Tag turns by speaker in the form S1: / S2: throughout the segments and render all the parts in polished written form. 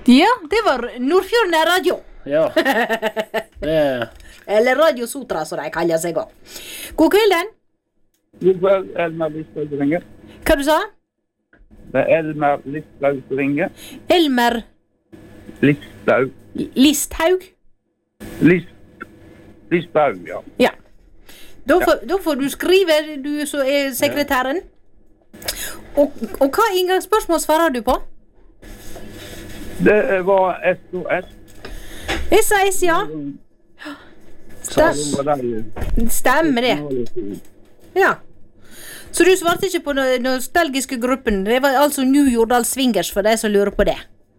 S1: Ja, det var Nordfjorden Radio.
S2: Ja. Det...
S1: Eller Radio Sotra, som de kaller seg også. God kvelden.
S3: God kveld, Elmer Listhaug ringer.
S1: Hva du sa?
S3: Det Elmer Listhaug som ringer.
S1: Elmer
S3: Listhaug.
S1: Listhaug?
S3: Listhaug, ja.
S1: Ja. Da får du skrive, du som sekretæren. Og hva inngangsspørsmål svarer du på?
S3: Det var SOS.
S1: SAS, ja. Stemmer det. Ja. Så du svarte ikke på den nostalgiske gruppen. Det var altså New Jordal Swingers for de som lurer på det.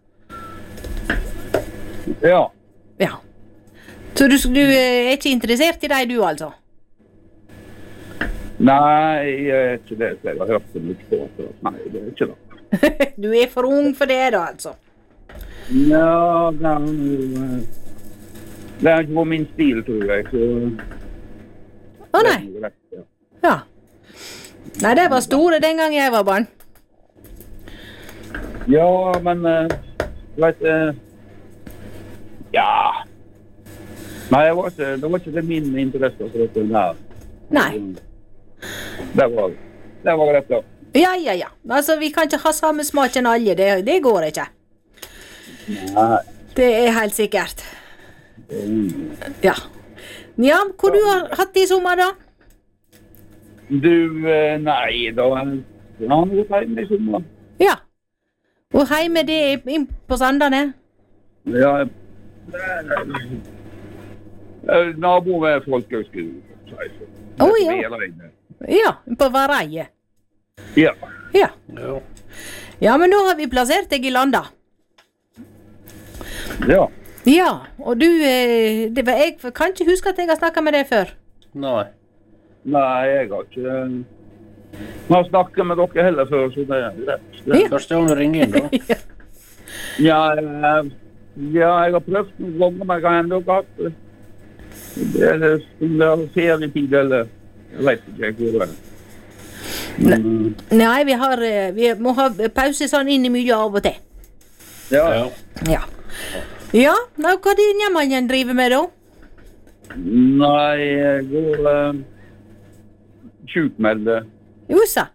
S3: Ja.
S1: Ja. Så du er ikke interessert i deg, du altså?
S3: Nei, jeg er ikke det. Jeg har hørt det litt på. Så nei, det er ikke det.
S1: Du er for ung for det da, altså?
S3: Ja, det er ikke på min stil, tror jeg. Så...
S1: Å nei. Ja. Nei, det var store den gang jeg var barn.
S3: Ja, men vet ja. Nei, det var ikke det min interesse for dette der.
S1: Nei.
S3: Det var rett da.
S1: Ja. Altså, vi kan ikke ha samme smak enn alle. Det går ikke.
S3: Nei.
S1: Det er helt sikkert. Ja. Ja, hvor du har hatt i sommer da?
S3: Du, nei, da han har gått hjemme i sommer.
S1: Ja. Og hjemme det er inn på Sandane?
S3: Ja, nabo med folkehøgskolen.
S1: Ja. Ja, på Vareie.
S3: Ja.
S1: Ja. Ja, men nå har vi plassert deg i landa.
S3: Ja.
S1: Ja, og du, jeg kan ikke huske at jeg har snakket med deg før.
S2: Nei.
S3: Nei, jeg har ikke... Jeg har snakket med dere heller før, så det er rett.
S2: Det er første gang du ringer inn, da.
S3: Ja, jeg har prøvd noen ganger, men jeg har enda ikke hatt det. Det er ferietid, eller... Jeg vet ikke hvor det er.
S1: Nei, vi må ha pause sånn inn i mye av og til.
S3: Ja.
S1: Ja, hva er det hjemmen driver med da?
S3: Nei, jeg går sjukmelde.
S1: Josa.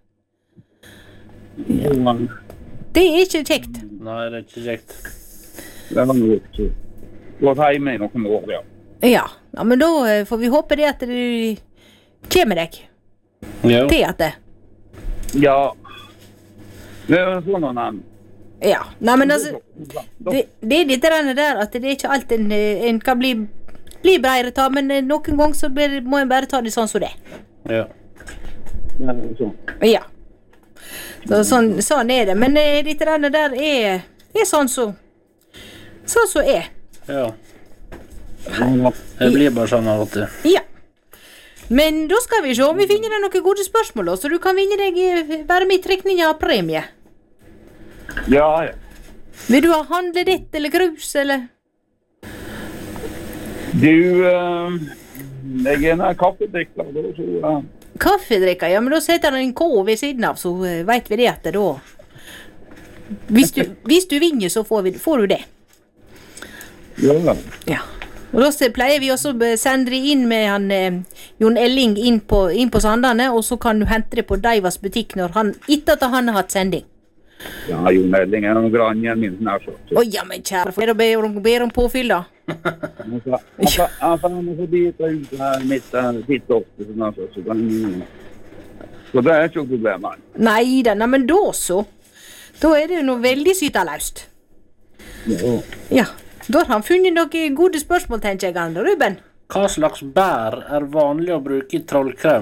S3: Ja.
S1: Det er ikke kjekt.
S2: Nei, det er ikke kjekt.
S3: Det har jeg ikke. Gått hjemme i noen år, ja.
S1: Ja, men da får vi håpe det at du kommer deg til at det.
S3: Ja. Det er sånn han er.
S1: Ja, nei, men altså, det er litt der at det er ikke alt en kan bli bedre ta, men noen ganger så må en bare ta det sånn som det.
S2: Ja.
S1: Ja. Så, sånn er det, men litt der er sånn som er.
S2: Ja. Det blir bare sånn av og til.
S1: Ja. Men da skal vi se om vi finner deg noen gode spørsmål, så du kan vinne deg være med i trekning av premie.
S3: Ja.
S1: Vil du ha handledett eller krus, eller?
S3: Du, jeg er en kaffedrikker, da, så...
S1: Kaffedrikker, ja, men da setter han en K ved siden av, så vet vi det at det da... Hvis du vinner, så får du det. Ja. Og da pleier vi også å sende det inn med han, Jon Elling inn på Sandane, og så kan du hente det på Daivas butikk etter at han har hatt sending.
S3: Ja, Jon Elling er noen granjen min nær så.
S1: Ja, men kjære, for det ber om påfyll da.
S3: Han får forbi ut her mitt titt ofte, så det er ikke noe problem.
S1: Nei, men da så. Da er det jo noe veldig sytaløst. Ja. Da har han funnet noen gode spørsmål, tenker jeg, Ruben.
S2: Hva slags bær er vanlig å bruke i trollkrem?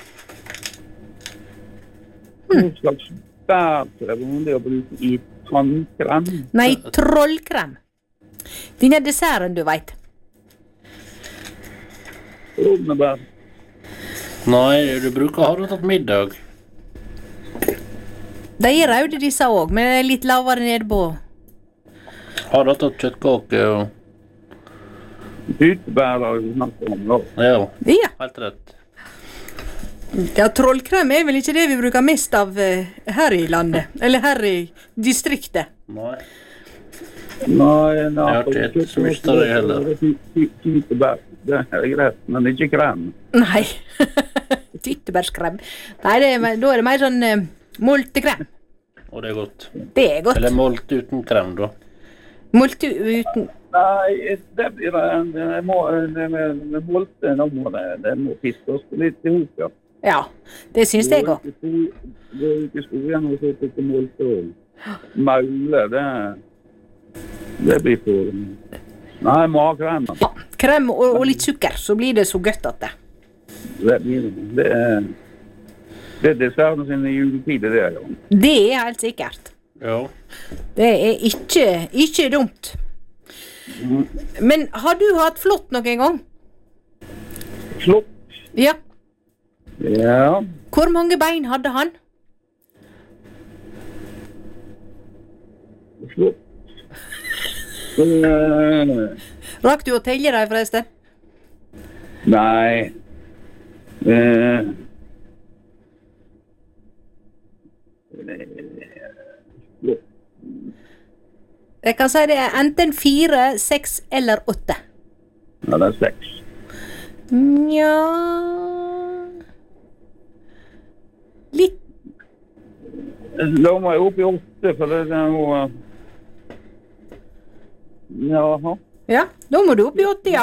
S3: Hva slags bær er vanlig å bruke i tannkrem?
S1: Nei, trollkrem. Denne desserten, du vet.
S3: Rognebær.
S2: Nei, du bruker har du tatt middag.
S1: De er røde disse også, men litt lavere nede på.
S2: Har du tatt kjøttkake og...
S3: Hyttebær har vi snakket om da.
S2: Ja,
S1: helt
S2: rett.
S1: Ja, trollkrem er vel ikke det vi bruker mest av her i landet, eller her i distriktet.
S2: Nei.
S3: Nei,
S2: Jeg har ikke spist så mye av det heller.
S3: Tyttebær, det er greit, men ikke krem.
S1: Nei. Tyttebærskrem. Nei, da er det mer sånn moltekrem.
S2: Og det er godt.
S1: Det er godt.
S2: Eller molt uten krem, da.
S1: Molte uten...
S3: Nei, det blir det må molte, det må fiskes litt i hop, ja.
S1: Ja, det synes jeg også.
S3: Gå ut i skogen og så til molte og maule, det blir for... Nei, må ha krem.
S1: Ja, krem og litt sukker, så blir det så godt at det.
S3: Det blir det. Det er desserten sin i juletid, det er jo.
S1: Det er helt sikkert.
S2: Ja.
S1: Det er ikke dumt. Men har du hatt flått noen gang?
S3: Flott.
S1: Ja.
S3: Ja.
S1: Hvor mange bein hadde han?
S3: Flott.
S1: Rakk du å telle deg forresten?
S3: Nei.
S1: Jeg kan si det er enten 4, 6 eller 8.
S3: Ja, det er 6.
S1: Nja... Litt...
S3: Da må jeg opp i 8, for det er jo... Jaha.
S1: Ja, da må du opp i 80, ja.